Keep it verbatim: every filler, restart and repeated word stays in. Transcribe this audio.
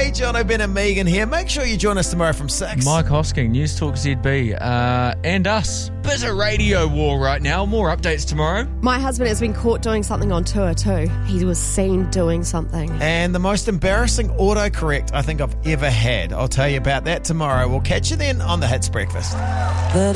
Hey, John O'Ben and Megan here. Make sure you join us tomorrow from six. Mike Hosking, News Talk Z B, uh, and us. Bit of radio war right now. More updates tomorrow. My husband has been caught doing something on tour too. He was seen doing something. And the most embarrassing autocorrect I think I've ever had. I'll tell you about that tomorrow. We'll catch you then on the Hits Breakfast. But